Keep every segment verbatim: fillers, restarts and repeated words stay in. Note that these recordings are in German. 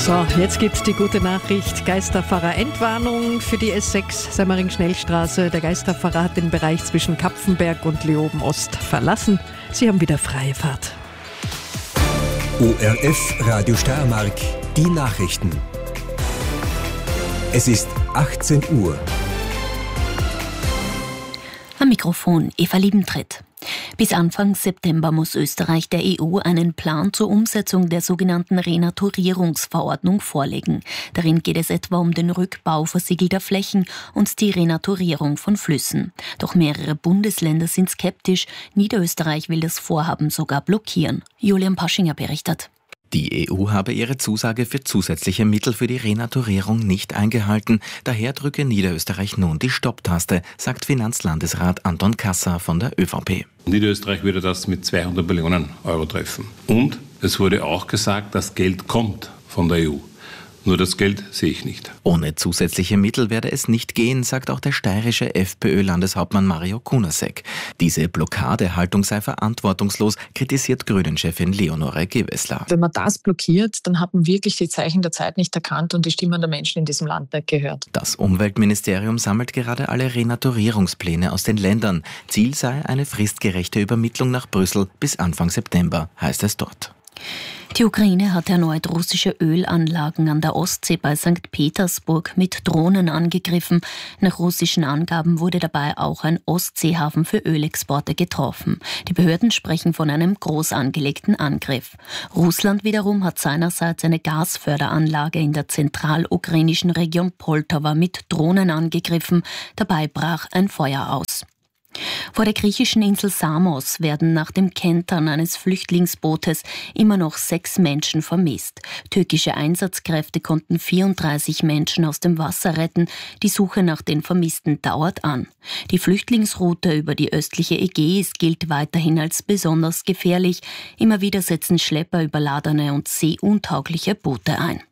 So, jetzt gibt's die gute Nachricht. Geisterfahrer-Entwarnung für die S sechs Semmering-Schnellstraße. Der Geisterfahrer hat den Bereich zwischen Kapfenberg und Leoben-Ost verlassen. Sie haben wieder freie Fahrt. O R F Radio Steiermark, die Nachrichten. Es ist achtzehn Uhr. Am Mikrofon Eva Liebentritt. Bis Anfang September muss Österreich der E U einen Plan zur Umsetzung der sogenannten Renaturierungsverordnung vorlegen. Darin geht es etwa um den Rückbau versiegelter Flächen und die Renaturierung von Flüssen. Doch mehrere Bundesländer sind skeptisch. Niederösterreich will das Vorhaben sogar blockieren. Julian Paschinger berichtet. Die E U habe ihre Zusage für zusätzliche Mittel für die Renaturierung nicht eingehalten. Daher drücke Niederösterreich nun die Stopptaste, sagt Finanzlandesrat Anton Kasser von der ÖVP. Niederösterreich würde das mit zweihundert Millionen Euro treffen. Und es wurde auch gesagt, das Geld kommt von der E U. Nur das Geld sehe ich nicht. Ohne zusätzliche Mittel werde es nicht gehen, sagt auch der steirische FPÖ-Landeshauptmann Mario Kunasek. Diese Blockadehaltung sei verantwortungslos, kritisiert Grünen-Chefin Leonore Gewessler. Wenn man das blockiert, dann hat man wirklich die Zeichen der Zeit nicht erkannt und die Stimmen der Menschen in diesem Land nicht gehört. Das Umweltministerium sammelt gerade alle Renaturierungspläne aus den Ländern. Ziel sei eine fristgerechte Übermittlung nach Brüssel bis Anfang September, heißt es dort. Die Ukraine hat erneut russische Ölanlagen an der Ostsee bei Sankt Petersburg mit Drohnen angegriffen. Nach russischen Angaben wurde dabei auch ein Ostseehafen für Ölexporte getroffen. Die Behörden sprechen von einem groß angelegten Angriff. Russland wiederum hat seinerseits eine Gasförderanlage in der zentralukrainischen Region Poltawa mit Drohnen angegriffen. Dabei brach ein Feuer aus. Vor der griechischen Insel Samos werden nach dem Kentern eines Flüchtlingsbootes immer noch sechs Menschen vermisst. Türkische Einsatzkräfte konnten vierunddreißig Menschen aus dem Wasser retten. Die Suche nach den Vermissten dauert an. Die Flüchtlingsroute über die östliche Ägäis gilt weiterhin als besonders gefährlich. Immer wieder setzen Schlepper überladene und seeuntaugliche Boote ein.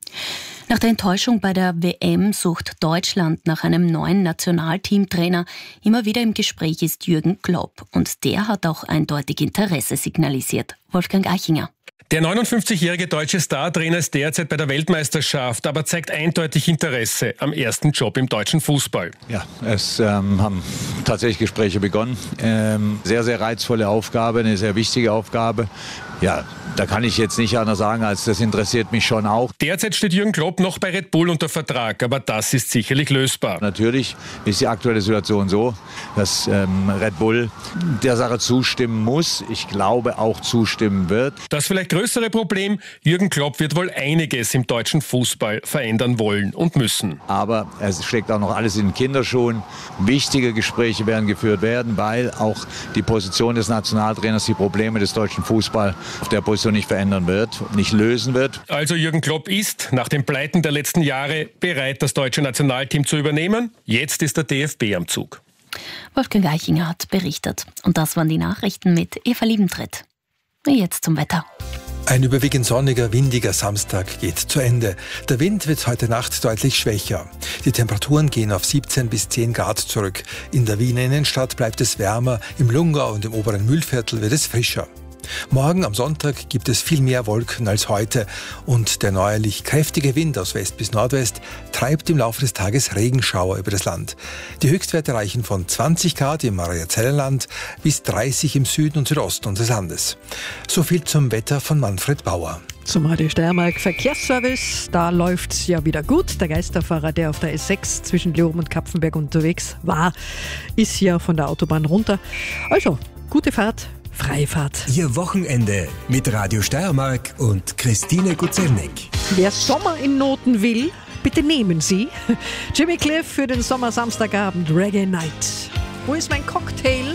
Nach der Enttäuschung bei der W M sucht Deutschland nach einem neuen Nationalteamtrainer. Immer wieder im Gespräch ist Jürgen Klopp und der hat auch eindeutig Interesse signalisiert. Wolfgang Eichinger. Der neunundfünfzigjährige deutsche Startrainer ist derzeit bei der Weltmeisterschaft, aber zeigt eindeutig Interesse am ersten Job im deutschen Fußball. Ja, es ähm, haben tatsächlich Gespräche begonnen. Ähm, sehr, sehr reizvolle Aufgabe, eine sehr wichtige Aufgabe. Ja, da kann ich jetzt nicht anders sagen, als das interessiert mich schon auch. Derzeit steht Jürgen Klopp noch bei Red Bull unter Vertrag, aber das ist sicherlich lösbar. Natürlich ist die aktuelle Situation so, dass ähm, Red Bull der Sache zustimmen muss. Ich glaube auch zustimmen wird. Das vielleicht größere Problem, Jürgen Klopp wird wohl einiges im deutschen Fußball verändern wollen und müssen. Aber es steckt auch noch alles in den Kinderschuhen. Wichtige Gespräche werden geführt werden, weil auch die Position des Nationaltrainers die Probleme des deutschen Fußballs auf der Position nicht verändern wird, nicht lösen wird. Also Jürgen Klopp ist nach den Pleiten der letzten Jahre bereit, das deutsche Nationalteam zu übernehmen. Jetzt ist der D F B am Zug. Wolfgang Eichinger hat berichtet. Und das waren die Nachrichten mit Eva Liebentritt. Jetzt zum Wetter. Ein überwiegend sonniger, windiger Samstag geht zu Ende. Der Wind wird heute Nacht deutlich schwächer. Die Temperaturen gehen auf siebzehn bis zehn Grad zurück. In der Wiener Innenstadt bleibt es wärmer, im Lungau und im oberen Mühlviertel wird es frischer. Morgen am Sonntag gibt es viel mehr Wolken als heute und der neuerlich kräftige Wind aus West bis Nordwest treibt im Laufe des Tages Regenschauer über das Land. Die Höchstwerte reichen von zwanzig Grad im Mariazellerland bis dreißig im Süden und Südosten unseres Landes. So viel zum Wetter von Manfred Bauer. Zum Radio Steiermark Verkehrsservice, da läuft's ja wieder gut. Der Geisterfahrer, der auf der S sechs zwischen Leoben und Kapfenberg unterwegs war, ist ja von der Autobahn runter. Also, gute Fahrt. Freifahrt. Ihr Wochenende mit Radio Steiermark und Christine Guzelnik. Wer Sommer in Noten will, bitte nehmen Sie Jimmy Cliff für den Sommer-Samstagabend Reggae Night. Wo ist mein Cocktail?